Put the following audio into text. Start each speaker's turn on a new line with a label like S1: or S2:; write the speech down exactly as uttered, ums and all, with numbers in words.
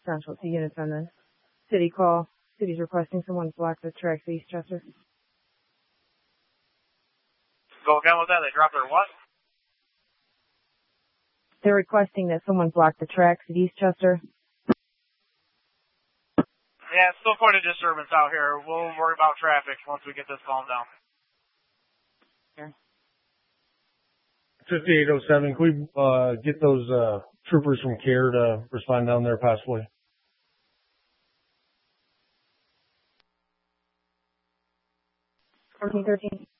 S1: Central to units on the city call. City's requesting someone block the tracks at Eastchester.
S2: Go again with that. They dropped their what?
S1: They're requesting that someone block the tracks at Eastchester.
S2: Yeah, it's still quite a disturbance out here. We'll worry about traffic once we get this calmed down.
S1: Here.
S3: fifty-eight oh seven, can we uh, get those uh, troopers from CARE to respond down there possibly?
S1: fourteen thirteen.